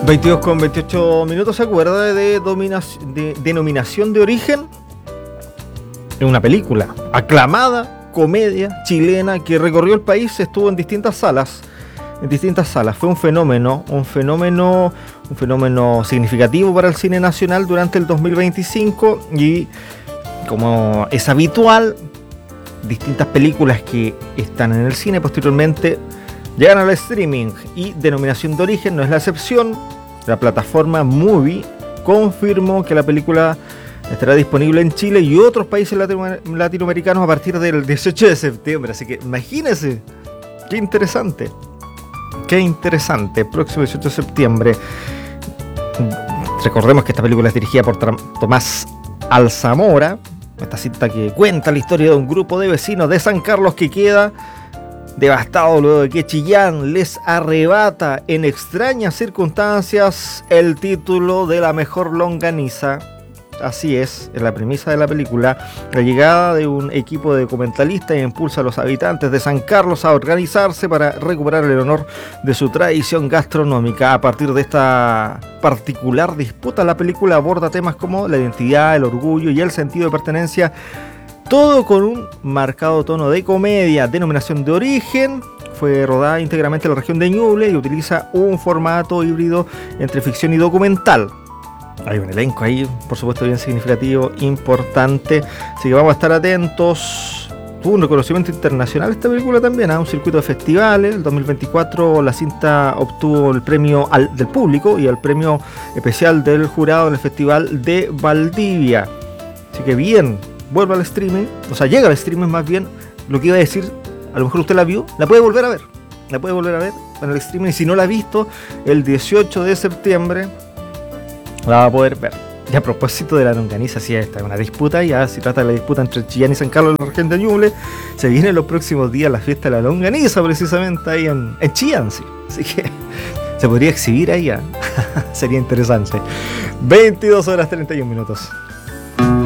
22 con 28 minutos. ¿Se acuerda de Denominación de Origen? Es una película aclamada, comedia chilena que recorrió el país, estuvo en distintas salas. Fue un fenómeno significativo para el cine nacional durante el 2025 y, como es habitual, distintas películas que están en el cine posteriormente llegan al streaming y Denominación de Origen no es la excepción. La plataforma Movie confirmó que la película estará disponible en Chile y otros países latinoamericanos a partir del 18 de septiembre. Así que imagínense, qué interesante. Próximo 18 de septiembre. Recordemos que esta película es dirigida por Tomás Alzamora. Esta cinta que cuenta la historia de un grupo de vecinos de San Carlos que queda devastado luego de que Chillán les arrebata en extrañas circunstancias el título de la mejor longaniza. Así es la premisa de la película. La llegada de un equipo de documentalistas impulsa a los habitantes de San Carlos a organizarse para recuperar el honor de su tradición gastronómica. A partir de esta particular disputa, la película aborda temas como la identidad, el orgullo y el sentido de pertenencia, todo con un marcado tono de comedia. Denominación de Origen fue rodada íntegramente en la región de Ñuble y utiliza un formato híbrido entre ficción y documental. Hay un elenco ahí, por supuesto, bien significativo, importante, así que vamos a estar atentos. Tuvo un reconocimiento internacional esta película también, un circuito de festivales. El 2024 la cinta obtuvo el premio del público y el premio especial del jurado en el Festival de Valdivia. Así que bien, vuelve al streaming, o sea, llega al streaming más bien. Lo que iba a decir, a lo mejor usted la vio, la puede volver a ver en el streaming. Y si no la ha visto, el 18 de septiembre la va a poder ver. Y a propósito de la longaniza, sí, esta es una disputa, ya se trata de la disputa entre Chillán y San Carlos en la región de Ñuble. Se viene en los próximos días la fiesta de la longaniza, precisamente ahí en Chillán, sí. Así que se podría exhibir ahí, sería interesante. 22 horas 31 minutos.